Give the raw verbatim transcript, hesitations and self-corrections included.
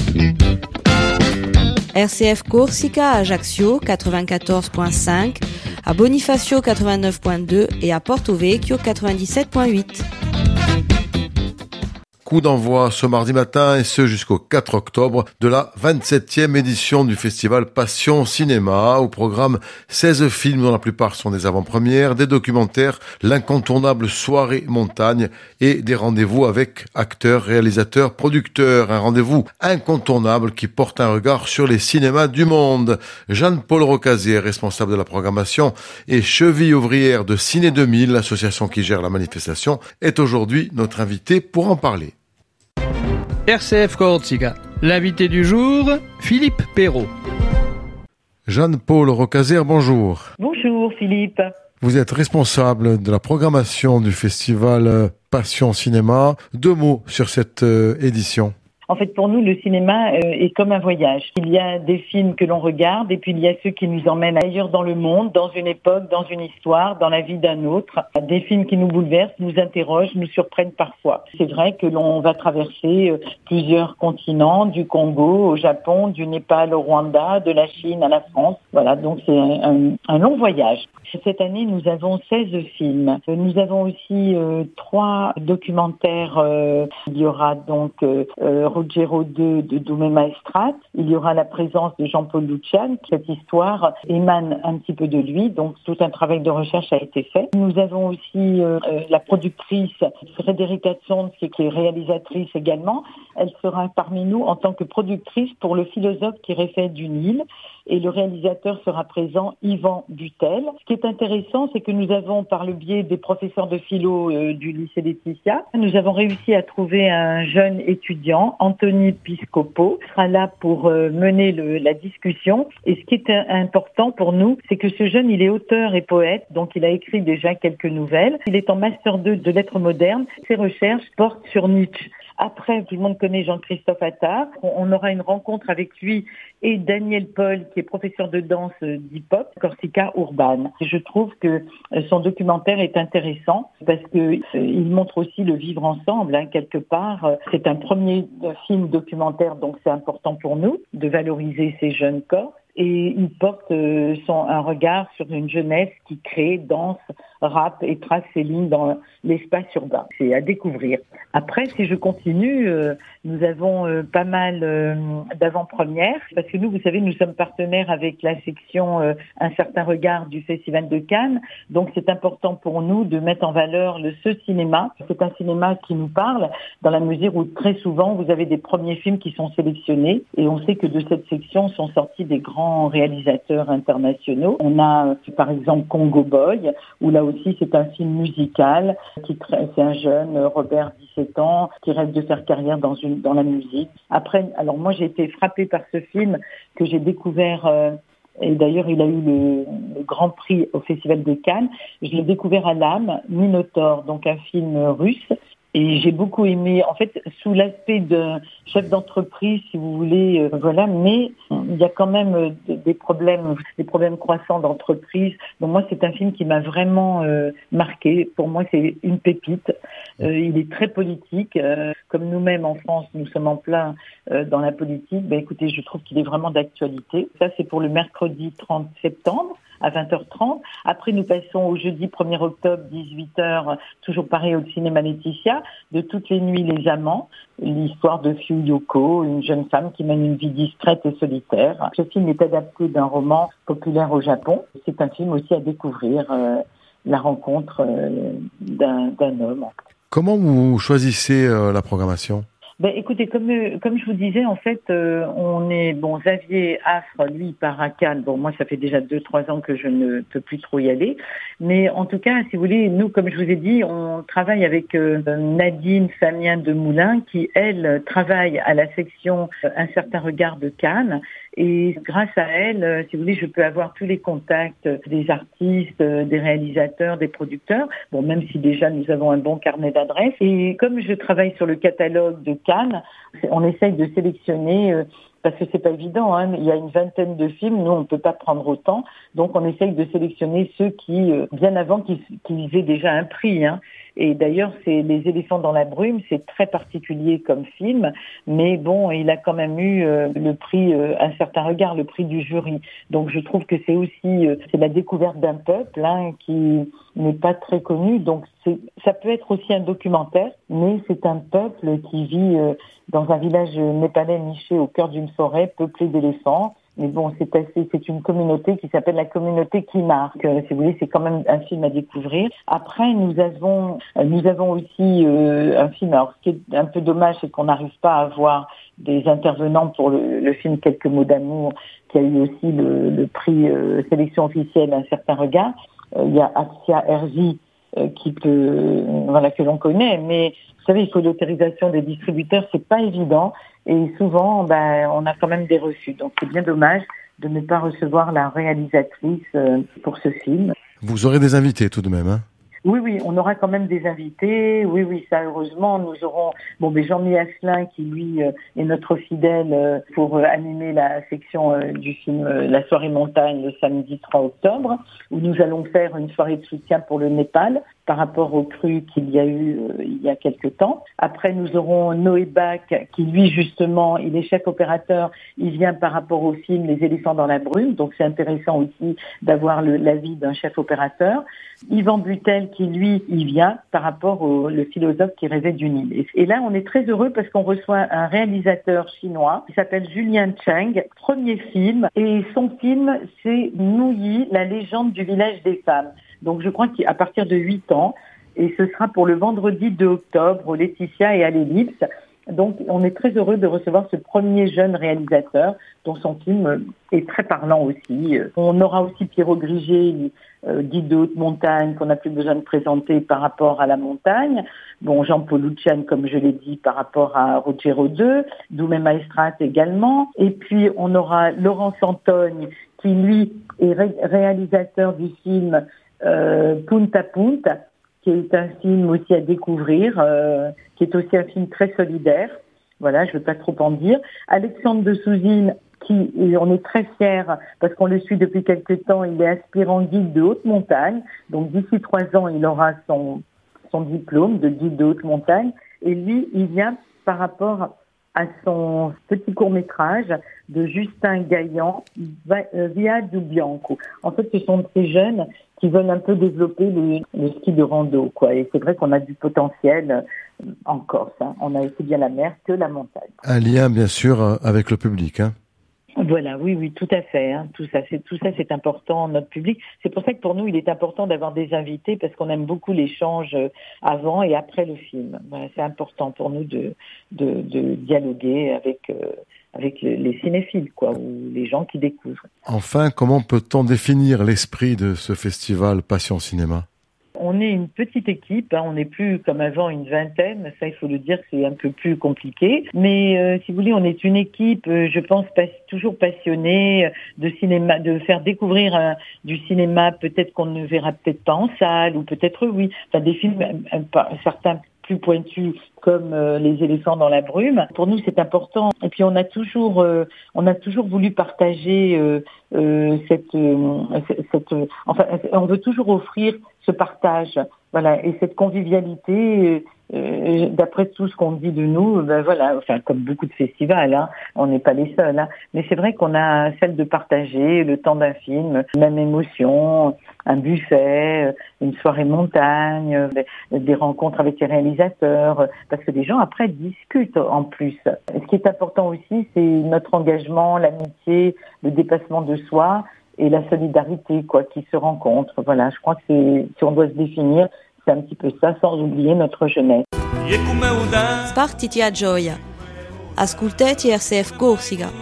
R C F Corsica à Ajaccio quatre-vingt-quatorze virgule cinq, à Bonifacio quatre-vingt-neuf virgule deux et à Porto Vecchio quatre-vingt-dix-sept virgule huit. Coup d'envoi ce mardi matin et ce jusqu'au quatre octobre de la vingt-septième édition du festival Passion Cinéma. Au programme seize films dont la plupart sont des avant-premières, des documentaires, l'incontournable soirée montagne et des rendez-vous avec acteurs, réalisateurs, producteurs. Un rendez-vous incontournable qui porte un regard sur les cinémas du monde. Jeanne-Paul Rocasier, responsable de la programmation et cheville ouvrière de Ciné deux mille, l'association qui gère la manifestation, est aujourd'hui notre invité pour en parler. R C F Corsica. L'invité du jour, Philippe Perrault. Jeanne-Paul Rocasier, bonjour. Bonjour Philippe. Vous êtes responsable de la programmation du festival Passion Cinéma. Deux mots sur cette euh, édition. En fait, pour nous, le cinéma euh, est comme un voyage. Il y a des films que l'on regarde et puis il y a ceux qui nous emmènent ailleurs dans le monde, dans une époque, dans une histoire, dans la vie d'un autre. Des films qui nous bouleversent, nous interrogent, nous surprennent parfois. C'est vrai que l'on va traverser euh, plusieurs continents, du Congo au Japon, du Népal au Rwanda, de la Chine à la France. Voilà, donc c'est un, un, un long voyage. Cette année, nous avons seize films. Nous avons aussi euh, trois documentaires. Euh, il y aura donc euh, Ruggero deux de Doumé Maestrat. Il y aura la présence de Jean-Paul Lucian. Cette histoire émane un petit peu de lui, donc tout un travail de recherche a été fait. Nous avons aussi euh, la productrice Frédérica Tsons, qui est réalisatrice également. Elle sera parmi nous en tant que productrice pour Le philosophe qui rêvait d'une île. Et le réalisateur sera présent, Yvan Butel. Ce qui est intéressant, c'est que nous avons, par le biais des professeurs de philo euh, du lycée Laetitia, nous avons réussi à trouver un jeune étudiant, Anthony Piscopo, qui sera là pour euh, mener le, la discussion. Et ce qui est euh, important pour nous, c'est que ce jeune, il est auteur et poète, donc il a écrit déjà quelques nouvelles. Il est en master deux de lettres modernes. Ses recherches portent sur Nietzsche. Après, tout le monde connaît Jean-Christophe Attard. On aura une rencontre avec lui et Daniel Paul, qui est professeur de danse d'hip-hop, Corsica Urban. Je trouve que son documentaire est intéressant parce que il montre aussi le vivre ensemble, hein, quelque part. C'est un premier film documentaire, donc c'est important pour nous de valoriser ces jeunes corps. Et il porte euh, son, un regard sur une jeunesse qui crée, danse, rappe et trace ses lignes dans l'espace urbain. C'est à découvrir. Après, si je continue, euh, nous avons euh, pas mal euh, d'avant-premières, parce que nous, vous savez, nous sommes partenaires avec la section euh, Un certain regard du Festival de Cannes. Donc, c'est important pour nous de mettre en valeur le, ce cinéma. C'est un cinéma qui nous parle, dans la mesure où très souvent, vous avez des premiers films qui sont sélectionnés. Et on sait que de cette section sont sortis des grands réalisateurs internationaux. On a par exemple Congo Boy, où là aussi c'est un film musical, qui c'est un jeune, Robert, dix-sept ans, qui rêve de faire carrière dans une dans la musique. Après, alors moi j'ai été frappée par ce film que j'ai découvert, euh, et d'ailleurs il a eu le, le grand prix au Festival de Cannes. Je l'ai découvert à l'âme, Minotaure, donc un film russe. Et j'ai beaucoup aimé, en fait, sous l'aspect de chef d'entreprise, si vous voulez, euh, voilà, mais il y a quand même euh, des problèmes, des problèmes croissants d'entreprise. Donc moi, c'est un film qui m'a vraiment euh, marqué. Pour moi, c'est une pépite. Euh, il est très politique. Euh, comme nous-mêmes en France, nous sommes en plein euh, dans la politique. Ben écoutez, je trouve qu'il est vraiment d'actualité. Ça, c'est pour le mercredi trente septembre. À vingt heures trente. Après, nous passons au jeudi premier octobre, dix-huit heures, toujours pareil au cinéma Laetitia, de Toutes les nuits les amants, l'histoire de Fiu Yoko, une jeune femme qui mène une vie discrète et solitaire. Ce film est adapté d'un roman populaire au Japon. C'est un film aussi à découvrir, euh, la rencontre euh, d'un, d'un homme. Comment vous choisissez euh, la programmation ? Ben, écoutez, comme comme je vous disais, en fait, euh, on est bon. Xavier Affre, lui, il part à Cannes. Bon, moi, ça fait déjà deux, trois ans que je ne peux plus trop y aller. Mais en tout cas, si vous voulez, nous, comme je vous ai dit, on travaille avec euh, Nadine Famien de Moulin, qui elle travaille à la section euh, Un certain regard de Cannes. Et grâce à elle, si vous voulez, je peux avoir tous les contacts des artistes, des réalisateurs, des producteurs. Bon, même si déjà nous avons un bon carnet d'adresses. Et comme je travaille sur le catalogue de Cannes, on essaye de sélectionner, parce que c'est pas évident, hein, il y a une vingtaine de films, nous on peut pas prendre autant, donc on essaye de sélectionner ceux qui, bien avant qu'ils, qu'ils aient déjà un prix, hein. Et d'ailleurs, c'est Les éléphants dans la brume, c'est très particulier comme film, mais bon, il a quand même eu euh, le prix euh, Un certain regard, le prix du jury. Donc je trouve que c'est aussi euh, c'est la découverte d'un peuple hein, qui n'est pas très connu. Donc c'est, ça peut être aussi un documentaire, mais c'est un peuple qui vit euh, dans un village népalais niché au cœur d'une forêt peuplée d'éléphants. Mais bon, c'est assez, c'est une communauté qui s'appelle la communauté qui marque. Euh, si vous voulez, c'est quand même un film à découvrir. Après, nous avons, euh, nous avons aussi euh, un film. Alors, ce qui est un peu dommage, c'est qu'on n'arrive pas à avoir des intervenants pour le, le film Quelques mots d'amour, qui a eu aussi le, le prix euh, sélection officielle Un certain regard. Euh, il y a Asia Herzi euh, qui peut, euh, voilà, que l'on connaît, mais vous savez, il faut l'autorisation des distributeurs, c'est pas évident. Et souvent, ben, on a quand même des refus. Donc, c'est bien dommage de ne pas recevoir la réalisatrice euh, pour ce film. Vous aurez des invités tout de même, hein? Oui, oui, on aura quand même des invités. Oui, oui, ça, heureusement, nous aurons bon, mais Jean-Mi Asselin qui, lui, euh, est notre fidèle euh, pour euh, animer la section euh, du film euh, La soirée montagne le samedi trois octobre, où nous allons faire une soirée de soutien pour le Népal par rapport aux crues qu'il y a eu euh, il y a quelque temps. Après, nous aurons Noé Bach qui, lui, justement, il est chef opérateur. Il vient par rapport au film Les éléphants dans la brume. Donc, c'est intéressant aussi d'avoir le, l'avis d'un chef opérateur. Yvan Butel qui, lui, il vient par rapport au le philosophe qui rêvait d'une île. Et, et là, on est très heureux parce qu'on reçoit un réalisateur chinois qui s'appelle Julian Cheng, premier film. Et son film, c'est Nouyi, la légende du village des femmes. Donc je crois qu'à partir de huit ans, et ce sera pour le vendredi deux octobre, Laetitia et à l'Ellipse. Donc on est très heureux de recevoir ce premier jeune réalisateur dont son film est très parlant aussi. On aura aussi Pierrot Grigé, euh, guide de haute montagne, qu'on n'a plus besoin de présenter par rapport à la montagne. Bon, Jean-Paul Lucian, comme je l'ai dit, par rapport à Rogero deux, Doumé Maestrat également. Et puis on aura Laurent Santogne, qui lui est ré- réalisateur du film Euh, Punta Punta, qui est un film aussi à découvrir, euh, qui est aussi un film très solidaire. Voilà, je ne veux pas trop en dire. Alexandre de Souzine, qui, et on est très fiers parce qu'on le suit depuis quelque temps, il est aspirant guide de haute montagne. Donc d'ici trois ans, il aura son, son diplôme de guide de haute montagne. Et lui, il vient par rapport à son petit court-métrage de Justin Gaillan, Via du Bianco. En fait, ce sont ces jeunes qui veulent un peu développer le, le ski de rando, quoi. Et c'est vrai qu'on a du potentiel en Corse, hein. On a aussi bien la mer que la montagne. Un lien, bien sûr, avec le public, hein. Voilà, oui, oui, tout à fait. Hein. Tout ça, c'est tout ça, c'est important, notre public. C'est pour ça que pour nous, il est important d'avoir des invités parce qu'on aime beaucoup l'échange avant et après le film. Voilà, c'est important pour nous de de, de dialoguer avec euh, avec les cinéphiles, quoi, ou les gens qui découvrent. Enfin, comment peut-on définir l'esprit de ce festival Passion Cinéma ? On est une petite équipe, hein, on n'est plus comme avant une vingtaine, ça il faut le dire, c'est un peu plus compliqué. Mais euh, si vous voulez, on est une équipe, euh, je pense, pas, toujours passionnée de cinéma, de faire découvrir euh, du cinéma, peut-être qu'on ne verra peut-être pas en salle, ou peut-être oui, enfin des films, euh, euh, certains plus pointus comme euh, Les éléphants dans la brume. Pour nous, c'est important. Et puis on a toujours, euh, on a toujours voulu partager euh, euh, cette, euh, cette, euh, enfin, on veut toujours offrir ce partage, voilà, et cette convivialité. Euh, d'après tout ce qu'on dit de nous, ben voilà, enfin comme beaucoup de festivals, hein, on n'est pas les seuls, hein, mais c'est vrai qu'on a celle de partager le temps d'un film, même émotion, un buffet, une soirée montagne, des rencontres avec les réalisateurs, parce que les gens après discutent en plus. Ce qui est important aussi, c'est notre engagement, l'amitié, le dépassement de soi et la solidarité, quoi, qui se rencontrent. Voilà, je crois que c'est, si on doit se définir, c'est un petit peu ça, sans oublier notre jeunesse. Spartiti a gioia. Ascoltati R C F Corsica.